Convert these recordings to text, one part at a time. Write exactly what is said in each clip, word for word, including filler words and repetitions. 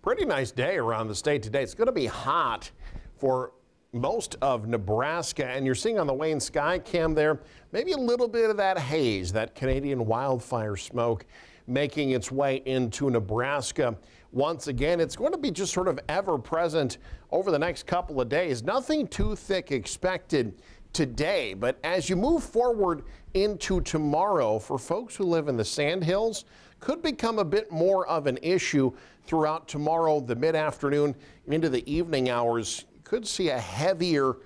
Pretty nice day around the state today. It's going to be hot for most of Nebraska, and you're seeing on the Wayne Sky Cam there maybe a little bit of that haze, that Canadian wildfire smoke making its way into Nebraska. Once again, it's going to be just sort of ever present over the next couple of days. Nothing too thick expected today, but as you move forward into tomorrow, for folks who live in the Sandhills, could become a bit more of an issue throughout tomorrow, the mid-afternoon into the evening hours. You could see a heavier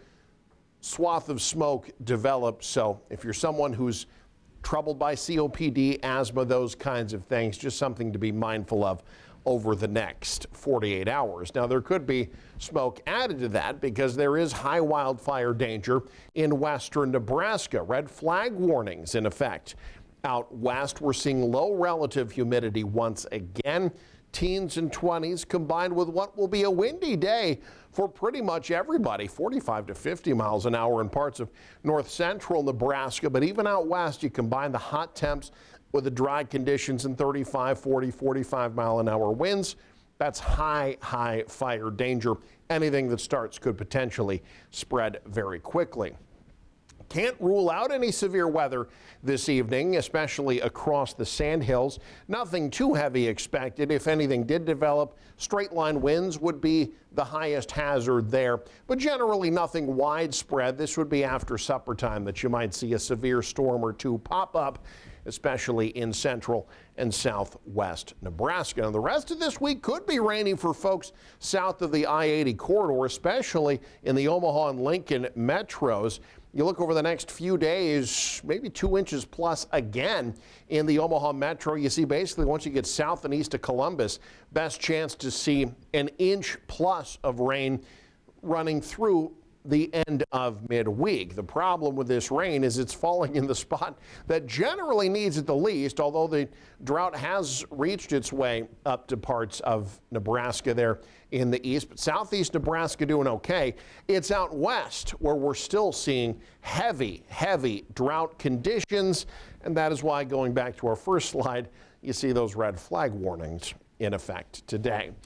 swath of smoke develop. So if you're someone who's troubled by C O P D, asthma, those kinds of things, just something to be mindful of over the next forty-eight hours. Now, there could be smoke added to that because there is high wildfire danger in western Nebraska. Red flag warnings in effect. Out west, we're seeing low relative humidity once again. Teens and twenties combined with what will be a windy day for pretty much everybody. forty-five to fifty miles an hour in parts of north central Nebraska. But even out west, you combine the hot temps with the dry conditions and thirty-five, forty, forty-five mile an hour winds. That's high, high fire danger. Anything that starts could potentially spread very quickly. Can't rule out any severe weather this evening, especially across the Sandhills. Nothing too heavy expected. If anything did develop, straight line winds would be the highest hazard there, but generally nothing widespread. This would be after supper time that you might see a severe storm or two pop up, especially in central and southwest Nebraska. Now, the rest of this week could be rainy for folks south of the I eighty corridor, especially in the Omaha and Lincoln metros. You look over the next few days, maybe two inches plus again in the Omaha metro. You see basically once you get south and east of Columbus, best chance to see an inch plus of rain running through the end of midweek. The problem with this rain is it's falling in the spot that generally needs it the least, although the drought has reached its way up to parts of Nebraska there in the east. But southeast Nebraska doing okay. It's out west where we're still seeing heavy, heavy drought conditions. And that is why, going back to our first slide, you see those red flag warnings in effect today.